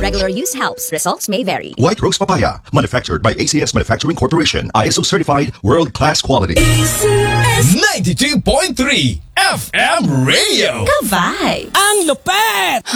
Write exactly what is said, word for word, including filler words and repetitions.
Regular use helps. Results may vary. White Rose Papaya, manufactured by A C S Manufacturing Corporation, I S O certified, world-class quality. ninety-two point three F M Radio. Ka-vibe! Ang lupet!